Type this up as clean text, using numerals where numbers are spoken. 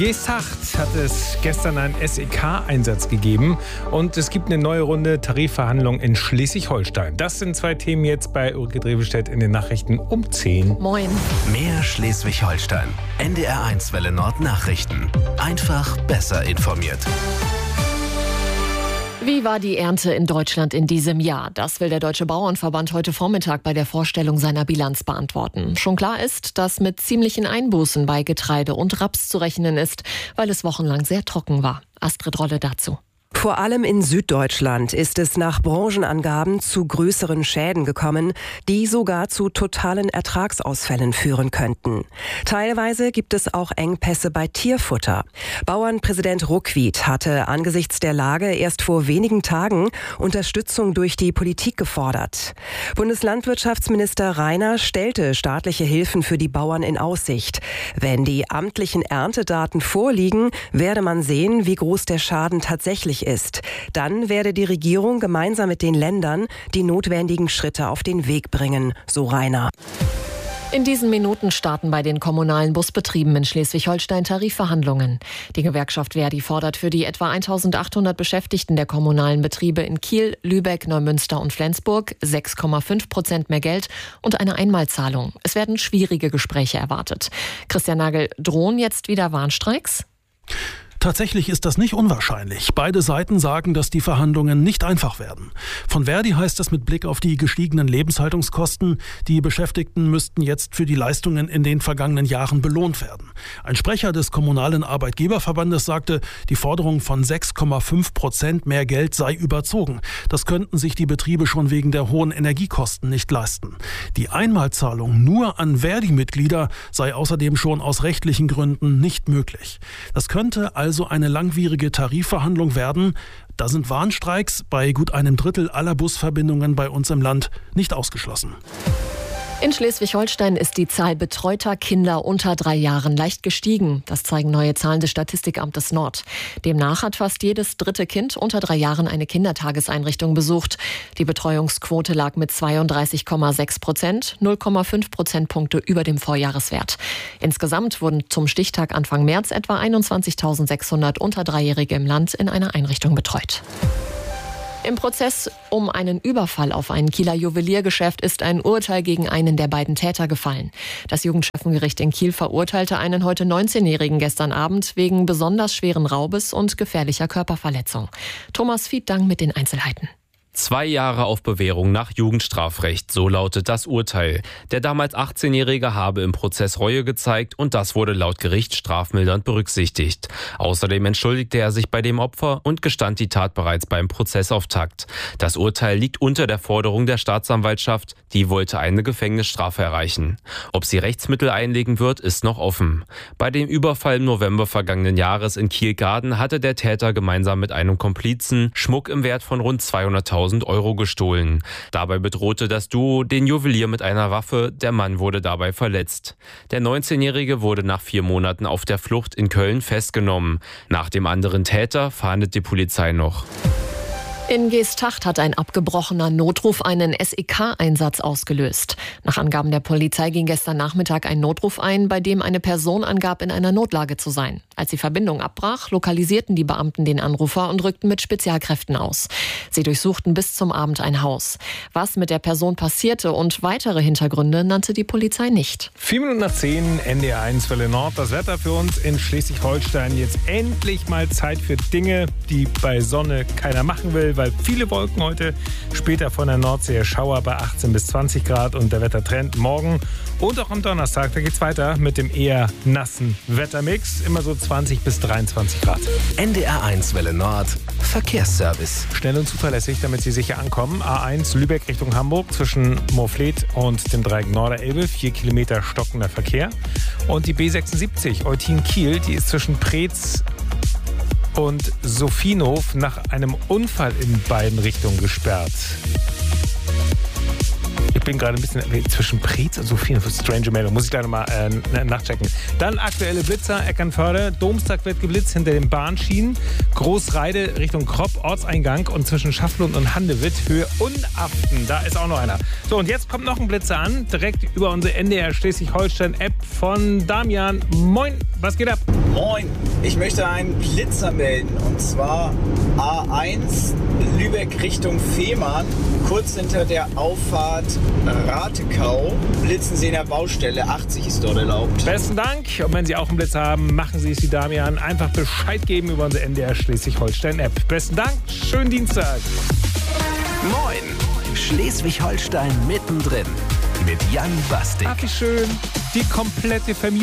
G8 hat es gestern einen SEK-Einsatz gegeben und es gibt eine neue Runde Tarifverhandlungen in Schleswig-Holstein. Das sind zwei Themen jetzt bei Ulrike Drewestedt in den Nachrichten um 10. Moin. Mehr Schleswig-Holstein. NDR1 Welle Nord Nachrichten. Einfach besser informiert. Wie war die Ernte in Deutschland in diesem Jahr? Das will der Deutsche Bauernverband heute Vormittag bei der Vorstellung seiner Bilanz beantworten. Schon klar ist, dass mit ziemlichen Einbußen bei Getreide und Raps zu rechnen ist, weil es wochenlang sehr trocken war. Astrid Rolle dazu. Vor allem in Süddeutschland ist es nach Branchenangaben zu größeren Schäden gekommen, die sogar zu totalen Ertragsausfällen führen könnten. Teilweise gibt es auch Engpässe bei Tierfutter. Bauernpräsident Ruckwied hatte angesichts der Lage erst vor wenigen Tagen Unterstützung durch die Politik gefordert. Bundeslandwirtschaftsminister Rainer stellte staatliche Hilfen für die Bauern in Aussicht. Wenn die amtlichen Erntedaten vorliegen, werde man sehen, wie groß der Schaden tatsächlich ist. Dann werde die Regierung gemeinsam mit den Ländern die notwendigen Schritte auf den Weg bringen, so Rainer. In diesen Minuten starten bei den kommunalen Busbetrieben in Schleswig-Holstein Tarifverhandlungen. Die Gewerkschaft Verdi fordert für die etwa 1.800 Beschäftigten der kommunalen Betriebe in Kiel, Lübeck, Neumünster und Flensburg 6,5% mehr Geld und eine Einmalzahlung. Es werden schwierige Gespräche erwartet. Christian Nagel, drohen jetzt wieder Warnstreiks? Tatsächlich ist das nicht unwahrscheinlich. Beide Seiten sagen, dass die Verhandlungen nicht einfach werden. Von Verdi heißt es mit Blick auf die gestiegenen Lebenshaltungskosten, die Beschäftigten müssten jetzt für die Leistungen in den vergangenen Jahren belohnt werden. Ein Sprecher des Kommunalen Arbeitgeberverbandes sagte, die Forderung von 6,5% mehr Geld sei überzogen. Das könnten sich die Betriebe schon wegen der hohen Energiekosten nicht leisten. Die Einmalzahlung nur an Verdi-Mitglieder sei außerdem schon aus rechtlichen Gründen nicht möglich. Das könnte also eine langwierige Tarifverhandlung werden. Da sind Warnstreiks bei gut einem Drittel aller Busverbindungen bei uns im Land nicht ausgeschlossen. In Schleswig-Holstein ist die Zahl betreuter Kinder unter 3 Jahren leicht gestiegen. Das zeigen neue Zahlen des Statistikamtes Nord. Demnach hat fast jedes dritte Kind unter 3 Jahren eine Kindertageseinrichtung besucht. Die Betreuungsquote lag mit 32,6%, 0,5 Prozentpunkte über dem Vorjahreswert. Insgesamt wurden zum Stichtag Anfang März etwa 21.600 unter 3-Jährige im Land in einer Einrichtung betreut. Im Prozess um einen Überfall auf ein Kieler Juweliergeschäft ist ein Urteil gegen einen der beiden Täter gefallen. Das Jugendschöffengericht in Kiel verurteilte einen heute 19-Jährigen gestern Abend wegen besonders schweren Raubes und gefährlicher Körperverletzung. Thomas Fiedang mit den Einzelheiten. 2 Jahre auf Bewährung nach Jugendstrafrecht, so lautet das Urteil. Der damals 18-Jährige habe im Prozess Reue gezeigt und das wurde laut Gericht strafmildernd berücksichtigt. Außerdem entschuldigte er sich bei dem Opfer und gestand die Tat bereits beim Prozessauftakt. Das Urteil liegt unter der Forderung der Staatsanwaltschaft, die wollte eine Gefängnisstrafe erreichen. Ob sie Rechtsmittel einlegen wird, ist noch offen. Bei dem Überfall im November vergangenen Jahres in Kiel-Garden hatte der Täter gemeinsam mit einem Komplizen Schmuck im Wert von rund 200.000 Euro gestohlen. Dabei bedrohte das Duo den Juwelier mit einer Waffe. Der Mann wurde dabei verletzt. Der 19-Jährige wurde nach 4 Monaten auf der Flucht in Köln festgenommen. Nach dem anderen Täter fahndet die Polizei noch. In Geesthacht hat ein abgebrochener Notruf einen SEK-Einsatz ausgelöst. Nach Angaben der Polizei ging gestern Nachmittag ein Notruf ein, bei dem eine Person angab, in einer Notlage zu sein. Als die Verbindung abbrach, lokalisierten die Beamten den Anrufer und rückten mit Spezialkräften aus. Sie durchsuchten bis zum Abend ein Haus. Was mit der Person passierte und weitere Hintergründe nannte die Polizei nicht. 4 Minuten nach 10, NDR1 Welle Nord. Das Wetter für uns in Schleswig-Holstein. Jetzt endlich mal Zeit für Dinge, die bei Sonne keiner machen will, weil viele Wolken heute, später von der Nordsee Schauer bei 18 bis 20 Grad und der Wettertrend morgen und auch am Donnerstag, da geht's weiter mit dem eher nassen Wettermix, immer so 20 bis 23 Grad. NDR1 Welle Nord, Verkehrsservice. Schnell und zuverlässig, damit Sie sicher ankommen. A1 Lübeck Richtung Hamburg zwischen Moorfleet und dem Dreieck Norderelbe, 4 Kilometer stockender Verkehr. Und die B76 Eutin-Kiel, die ist zwischen Preetz und Sophienhof nach einem Unfall in beiden Richtungen gesperrt. Ich bin gerade ein bisschen zwischen Preetz und Sophienhof. Strange Meldung. Muss ich gleich nochmal nachchecken. Dann aktuelle Blitzer, Eckernförde. Domstag wird geblitzt hinter den Bahnschienen. Großreide Richtung Kropp, Ortseingang und zwischen Schafflund und Handewitt, Höhe Unaften. Da ist auch noch einer. So, und jetzt kommt noch ein Blitzer an. Direkt über unsere NDR Schleswig-Holstein-App von Damian. Moin, was geht ab? Moin, ich möchte einen Blitzer melden und zwar A1 Lübeck Richtung Fehmarn, kurz hinter der Auffahrt Ratekau. Blitzen Sie in der Baustelle, 80 ist dort erlaubt. Besten Dank. Und wenn Sie auch einen Blitz haben, machen Sie es wie Damian. Einfach Bescheid geben über unsere NDR Schleswig-Holstein-App. Besten Dank, schönen Dienstag. Moin, Schleswig-Holstein mittendrin mit Jan Bastik. Ach, wie schön. Die komplette Familie